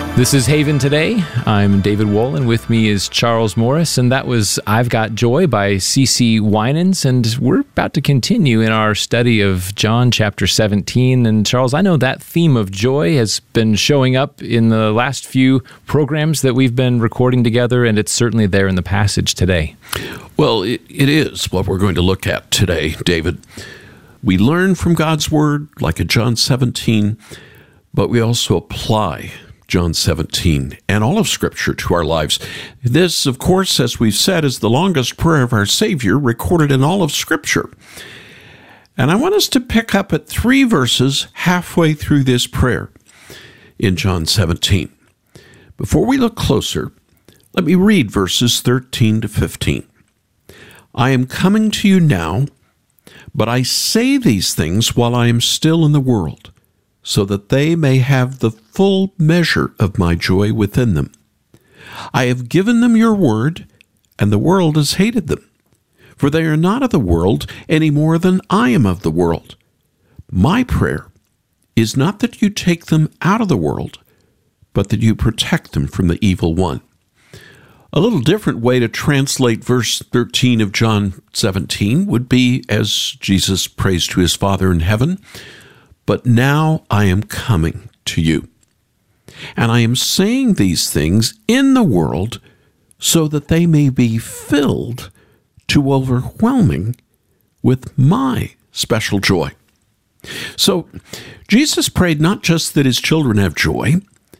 This is Haven Today. I'm David Wolin. With me is Charles Morris, and that was I've Got Joy by C.C. Winans, and we're about to continue in our study of John chapter 17. And Charles, I know that theme of joy has been showing up in the last few programs that we've been recording together, and it's certainly there in the passage today. Well, it is what we're going to look at today, David. We learn from God's Word, like in John 17, but we also apply John 17 and all of Scripture to our lives. This, of course, as we've said, is the longest prayer of our Savior recorded in all of Scripture. And I want us to pick up at 3 verses halfway through this prayer in John 17. Before we look closer, let me read verses 13 to 15. I am coming to you now, but I say these things while I am still in the world, so that they may have the full measure of my joy within them. I have given them your word, and the world has hated them, for they are not of the world any more than I am of the world. My prayer is not that you take them out of the world, but that you protect them from the evil one. A little different way to translate verse 13 of John 17 would be as Jesus prays to his Father in heaven, but now I am coming to you, and I am saying these things in the world so that they may be filled to overwhelming with my special joy. So Jesus prayed not just that his children have joy,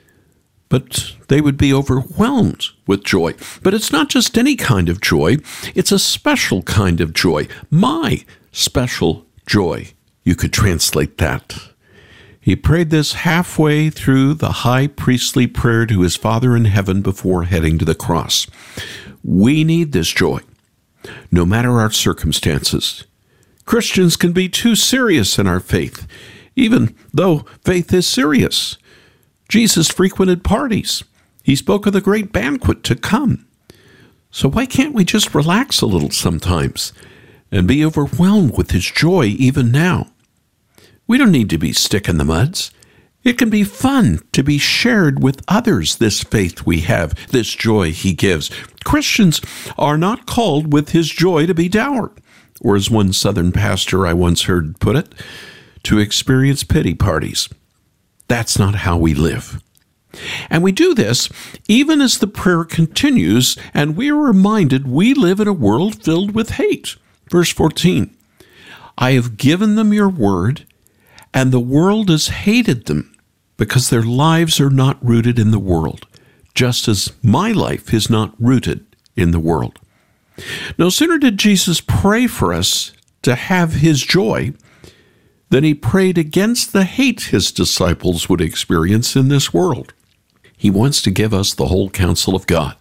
but they would be overwhelmed with joy. But it's not just any kind of joy, it's a special kind of joy. My special joy. You could translate that. He prayed this halfway through the high priestly prayer to his Father in heaven before heading to the cross. We need this joy, no matter our circumstances. Christians can be too serious in our faith, even though faith is serious. Jesus frequented parties. He spoke of the great banquet to come. So why can't we just relax a little sometimes and be overwhelmed with his joy even now? We don't need to be stick in the muds. It can be fun to be shared with others, this faith we have, this joy he gives. Christians are not called with his joy to be dour, or as one Southern pastor I once heard put it, to experience pity parties. That's not how we live. And we do this even as the prayer continues, and we are reminded we live in a world filled with hate. Verse 14, I have given them your word, and the world has hated them because their lives are not rooted in the world, just as my life is not rooted in the world. No sooner did Jesus pray for us to have his joy than he prayed against the hate his disciples would experience in this world. He wants to give us the whole counsel of God.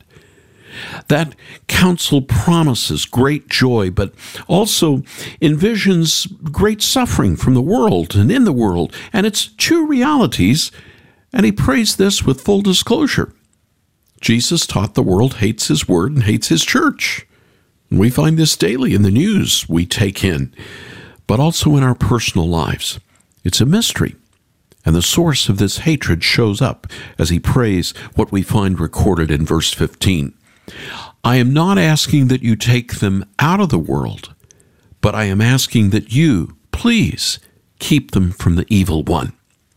That counsel promises great joy, but also envisions great suffering from the world and in the world, and its two realities, and he prays this with full disclosure. Jesus taught the world hates his word and hates his church. We find this daily in the news we take in, but also in our personal lives. It's a mystery, and the source of this hatred shows up as he prays what we find recorded in verse 15. I am not asking that you take them out of the world, but I am asking that you, please, keep them from the evil one.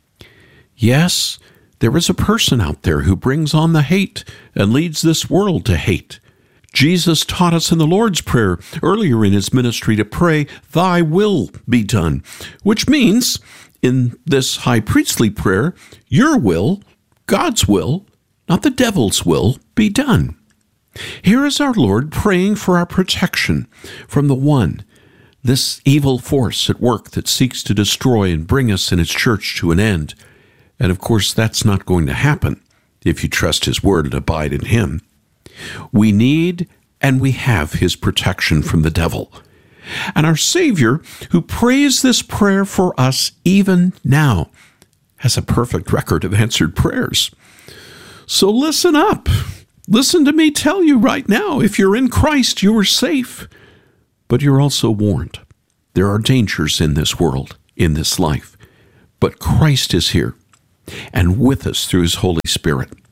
Yes, there is a person out there who brings on the hate and leads this world to hate. Jesus taught us in the Lord's Prayer earlier in his ministry to pray, thy will be done, which means, in this high priestly prayer, your will, God's will, not the devil's will, be done. Here is our Lord praying for our protection from the one, this evil force at work that seeks to destroy and bring us and his church to an end. And of course, that's not going to happen if you trust his word and abide in him. We need and we have his protection from the devil. And our Savior, who prays this prayer for us even now, has a perfect record of answered prayers. So listen up. Listen to me tell you right now, if you're in Christ, you are safe. But you're also warned. There are dangers in this world, in this life. But Christ is here and with us through his Holy Spirit.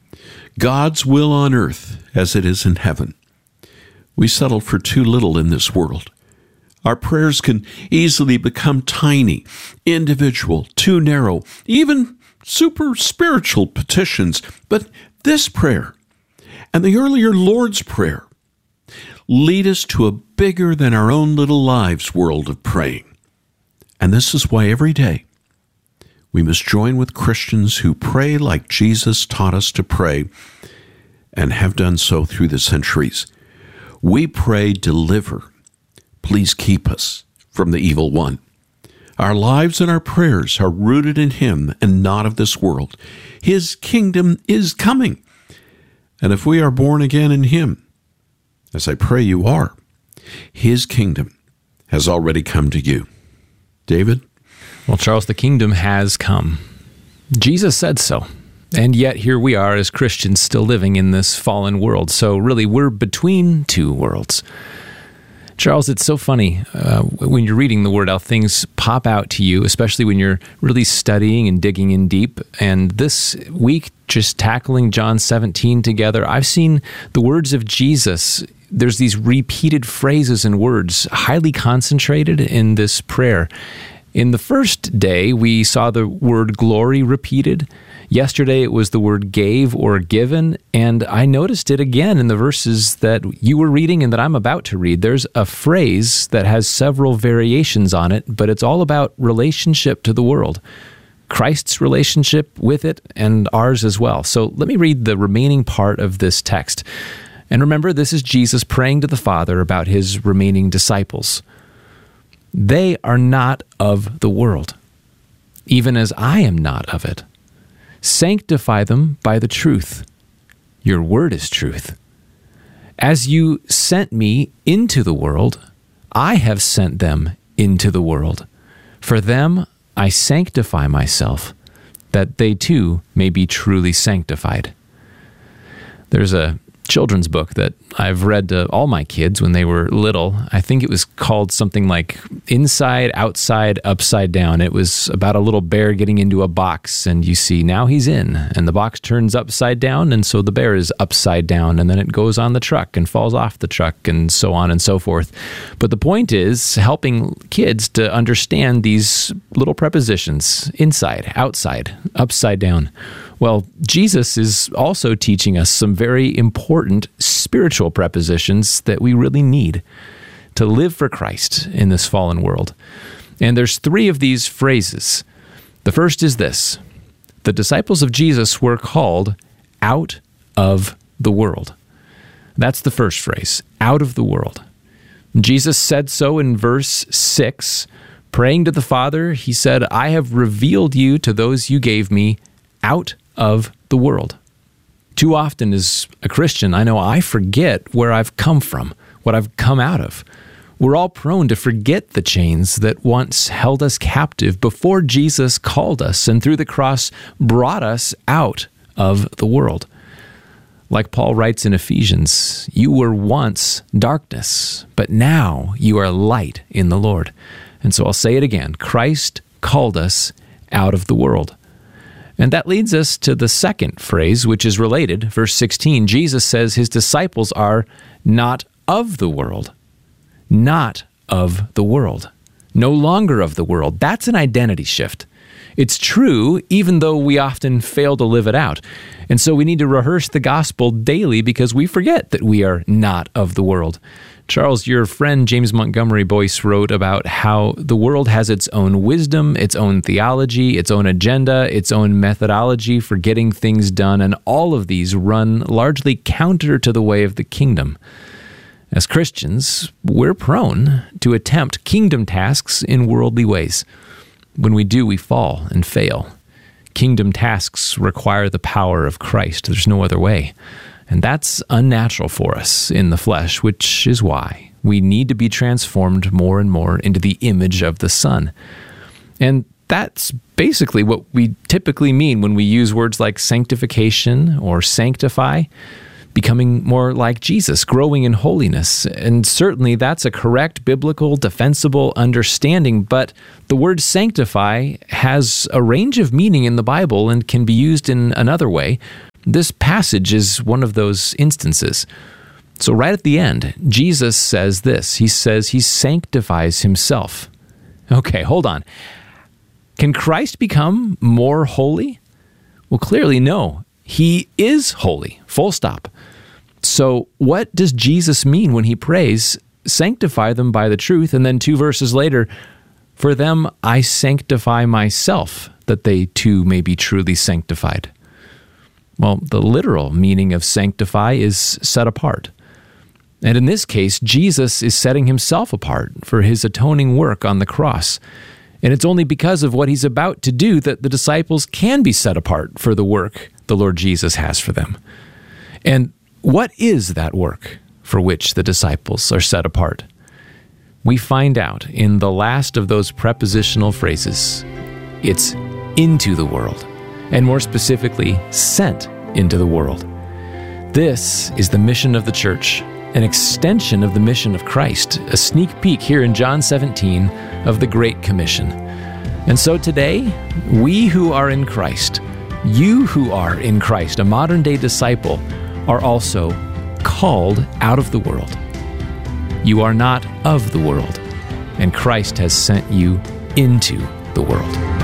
God's will on earth as it is in heaven. We settle for too little in this world. Our prayers can easily become tiny, individual, too narrow, even super spiritual petitions. But this prayer and the earlier Lord's Prayer lead us to a bigger than our own little lives world of praying. And this is why every day we must join with Christians who pray like Jesus taught us to pray and have done so through the centuries. We pray, deliver. Please keep us from the evil one. Our lives and our prayers are rooted in Him and not of this world. His kingdom is coming. And if we are born again in Him, as I pray you are, His kingdom has already come to you. David? Well, Charles, the kingdom has come. Jesus said so. And yet here we are as Christians still living in this fallen world. So really, we're between two worlds. Charles, it's so funny when you're reading the Word, how things pop out to you, especially when you're really studying and digging in deep. And this week, just tackling John 17 together, I've seen the words of Jesus. There's these repeated phrases and words highly concentrated in this prayer. In the first day, we saw the word glory repeated. Yesterday, it was the word gave or given, and I noticed it again in the verses that you were reading and that I'm about to read. There's a phrase that has several variations on it, but it's all about relationship to the world, Christ's relationship with it, and ours as well. So let me read the remaining part of this text. And remember, this is Jesus praying to the Father about His remaining disciples. They are not of the world, even as I am not of it. Sanctify them by the truth. Your word is truth. As you sent me into the world, I have sent them into the world. For them I sanctify myself, that they too may be truly sanctified. There's a children's book that I've read to all my kids when they were little. I think it was called something like Inside, Outside, Upside Down. It was about a little bear getting into a box, and you see now he's in, and the box turns upside down, and so the bear is upside down, and then it goes on the truck and falls off the truck, and so on and so forth. But the point is helping kids to understand these little prepositions: inside, outside, upside down. Well, Jesus is also teaching us some very important spiritual prepositions that we really need to live for Christ in this fallen world. And there's three of these phrases. The first is this: the disciples of Jesus were called out of the world. That's the first phrase, out of the world. Jesus said so in verse 6. Praying to the Father, He said, I have revealed you to those you gave me out of the world. Too often as a Christian, I know I forget where I've come from, what I've come out of. We're all prone to forget the chains that once held us captive before Jesus called us and through the cross brought us out of the world. Like Paul writes in Ephesians, you were once darkness, but now you are light in the Lord. And so I'll say it again, Christ called us out of the world. And that leads us to the second phrase, which is related. Verse 16, Jesus says His disciples are not of the world. Not of the world. No longer of the world. That's an identity shift. It's true, even though we often fail to live it out. And so we need to rehearse the gospel daily because we forget that we are not of the world. Charles, your friend James Montgomery Boyce wrote about how the world has its own wisdom, its own theology, its own agenda, its own methodology for getting things done, and all of these run largely counter to the way of the kingdom. As Christians, we're prone to attempt kingdom tasks in worldly ways. When we do, we fall and fail. Kingdom tasks require the power of Christ. There's no other way. And that's unnatural for us in the flesh, which is why we need to be transformed more and more into the image of the Son. And that's basically what we typically mean when we use words like sanctification or sanctify, becoming more like Jesus, growing in holiness. And certainly that's a correct, biblical, defensible understanding, but the word sanctify has a range of meaning in the Bible and can be used in another way. This passage is one of those instances. So right at the end, Jesus says this. He says he sanctifies himself. Okay, hold on. Can Christ become more holy? Well, clearly no. He is holy, full stop. So what does Jesus mean when he prays, sanctify them by the truth, and then 2 verses later, for them I sanctify myself, that they too may be truly sanctified? Well, the literal meaning of sanctify is set apart. And in this case, Jesus is setting himself apart for his atoning work on the cross. And it's only because of what he's about to do that the disciples can be set apart for the work the Lord Jesus has for them. And what is that work for which the disciples are set apart? We find out in the last of those prepositional phrases. It's into the world, and more specifically, sent into the world. This is the mission of the church, an extension of the mission of Christ, a sneak peek here in John 17 of the Great Commission. And so today, we who are in Christ, you who are in Christ, a modern-day disciple, are also called out of the world. You are not of the world, and Christ has sent you into the world.